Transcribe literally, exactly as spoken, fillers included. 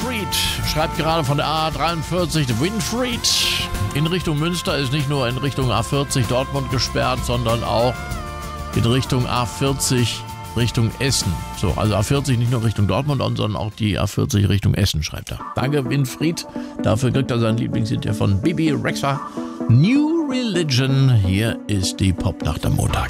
Winfried schreibt gerade von der A dreiundvierzig. Winfried in Richtung Münster ist nicht nur in Richtung A vierzig Dortmund gesperrt, sondern auch in Richtung A vierzig Richtung Essen. So, also A vierzig nicht nur Richtung Dortmund, sondern auch die A vierzig Richtung Essen, schreibt er. Danke, Winfried. Dafür kriegt er sein Lieblingslied von Bibi Rexha. New Religion. Hier ist die Popnacht am Montag.